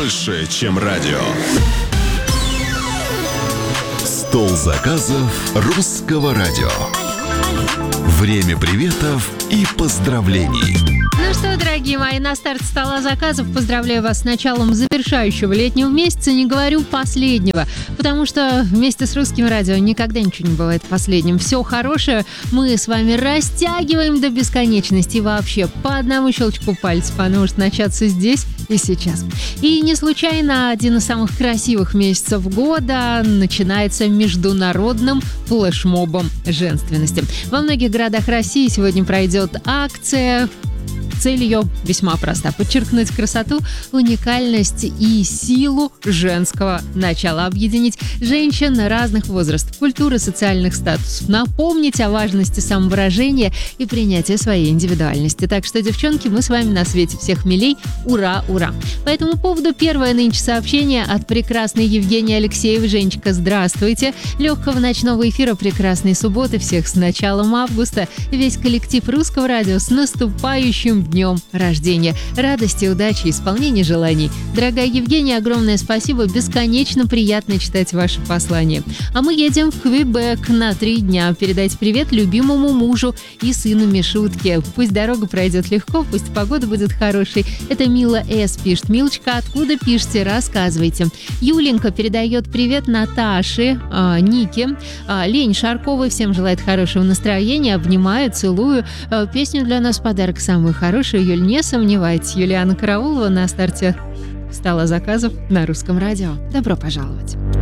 больше, чем радио. Стол заказов Русского радио. Время приветов и поздравлений. Ну что, дорогие мои, на старт стола заказов поздравляю вас с началом завершающего летнего месяца. Не говорю последнего, потому что вместе с Русским радио никогда ничего не бывает последним. Все хорошее мы с вами растягиваем до бесконечности. И вообще по одному щелчку пальцев, потому что начаться здесь и сейчас. И не случайно один из самых красивых месяцев года начинается международным флешмобом женственности. Во многих городах России сегодня пройдет акция. Цель ее весьма проста – подчеркнуть красоту, уникальность и силу женского начала, объединить женщин разных возрастов, культуры, социальных статусов, напомнить о важности самовыражения и принятия своей индивидуальности. Так что, девчонки, мы с вами на свете всех милей. Ура, ура! По этому поводу первое нынче сообщение от прекрасной Евгении Алексеевой. Женечка, здравствуйте! Легкого ночного эфира, прекрасной субботы, всех с началом августа. Весь коллектив Русского радио с наступающим днем рождения. Радости, удачи, исполнения желаний. Дорогая Евгения, огромное спасибо. Бесконечно приятно читать ваши послания. А мы едем в Квебек на 3 дня. Передать привет любимому мужу и сыну Мишутке. Пусть дорога пройдет легко, пусть погода будет хорошей. Это Мила С. пишет. Милочка, откуда пишете? Рассказывайте. Юленька передает привет Наташе, Нике, Лене Шарковой. Всем желает хорошего настроения. Обнимаю, целую. Песню для нас подарок самую хорошую. Юль, не сомневайтесь. Юлиана Караулова на старте стола заказов на Русском радио. Добро пожаловать.